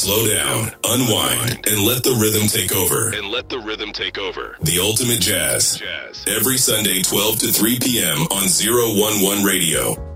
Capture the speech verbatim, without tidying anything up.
Slow down, unwind, and let the rhythm take over. And let the rhythm take over. The Ultimate Jazz. Jazz. Every Sunday, twelve to three p.m. on zero one one Radio.